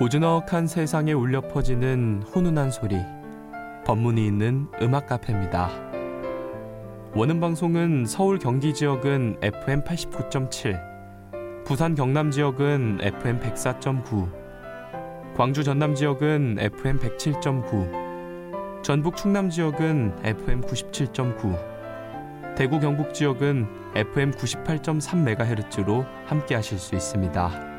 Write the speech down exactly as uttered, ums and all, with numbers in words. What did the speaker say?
고즈넉한 세상에 울려 퍼지는 훈훈한 소리, 법문이 있는 음악 카페입니다. 원음 방송은 서울 경기 지역은 에프엠 팔십구 점 칠, 부산 경남 지역은 에프엠 백사 점 구, 광주 전남 지역은 에프엠 백칠 점 구, 전북 충남 지역은 에프엠 구십칠 점 구, 대구 경북 지역은 에프엠 구십팔 점 삼 메가헤르츠로 함께 하실 수 있습니다.